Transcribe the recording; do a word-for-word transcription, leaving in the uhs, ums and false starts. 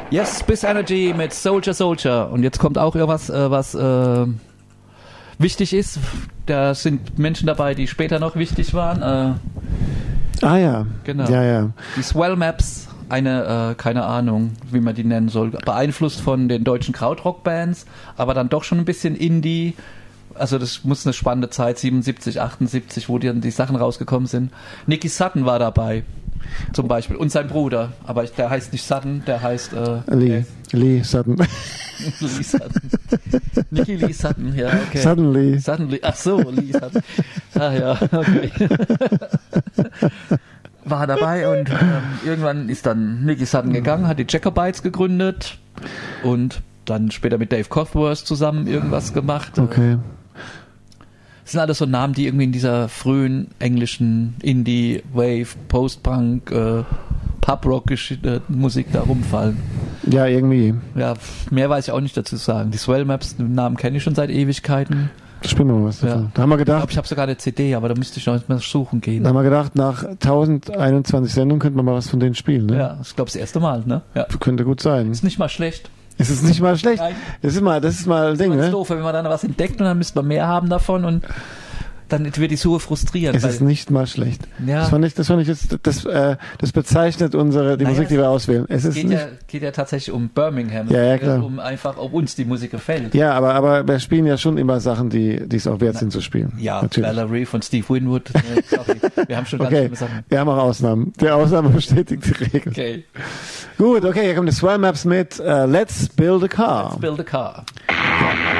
Yes, Spice Energy mit Soldier Soldier. Und jetzt kommt auch irgendwas, äh, was äh, wichtig ist. Da sind Menschen dabei, die später noch wichtig waren. Äh, ah ja, genau. Ja, ja. Die Swell Maps, eine, äh, keine Ahnung, wie man die nennen soll, beeinflusst von den deutschen Krautrock-Bands, aber dann doch schon ein bisschen Indie. Also das muss eine spannende Zeit, siebenundsiebzig, achtundsiebzig, wo die, die Sachen rausgekommen sind. Nicky Sutton war dabei. Zum Beispiel. Und sein Bruder. Aber der heißt nicht Sutton, der heißt äh, Lee. äh, Lee Sutton. Lee Sutton. Nicky Lee Sutton, ja, okay. Suddenly. Suddenly. Ach so, Lee Sutton. Ah ja, okay. War dabei und ähm, irgendwann ist dann Nicky Sutton gegangen, hat die Jacobites gegründet und dann später mit Dave Cothworth zusammen irgendwas gemacht. Okay. Das sind alles so Namen, die irgendwie in dieser frühen englischen Indie, Wave, Post-Punk, äh, Pub-Rock-Musik da rumfallen. Ja, irgendwie. Ja, mehr weiß ich auch nicht dazu sagen. Die Swell Maps, den Namen kenne ich schon seit Ewigkeiten. Spielen wir mal was davon. Ja. Da haben wir Ich gedacht, glaube, ich habe sogar eine C D, aber da müsste ich noch mal suchen gehen. da haben wir gedacht, nach tausendeinundzwanzig Sendungen könnte man mal was von denen spielen. Ne? Ja, ich glaube, das erste Mal, ne? Ja. Könnte gut sein. Ist nicht mal schlecht. Es ist nicht mal schlecht. Nein. Das ist mal, das ist mal ein Ding, Das ist ne? doof, wenn man dann was entdeckt und dann müsste man mehr haben davon und dann wird die Suche frustrierend. Es ist nicht mal schlecht. Ja. Das fand ich, das fand ich jetzt, das, äh, das bezeichnet unsere, die Naja, Musik, die wir auswählen. Es ist geht nicht, ja, geht ja tatsächlich um Birmingham. Ja, ja, Es geht klar. Um einfach, ob uns die Musik gefällt. ja, aber, aber wir spielen ja schon immer Sachen, die, die es auch wert Na, sind zu spielen. Ja, natürlich. Valerie von Steve Winwood. Äh, sorry. Wir haben schon ganz Okay, schlimme Sachen. wir haben auch Ausnahmen. Der Ausnahme bestätigt die Regel. Okay. Gut, okay, hier kommen die Swell Maps mit uh, Let's Build a Car. Let's build a car.